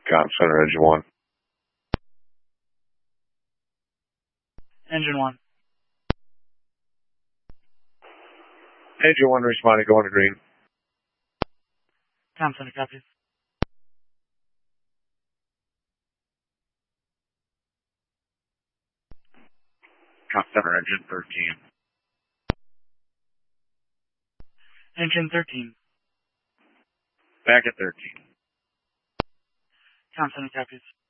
Com Center, Engine 1. Engine 1. Engine 1 responding, going to green. Com Center, copies. Com Center, Engine 13. Engine 13. Back at 13. Com Center, copies.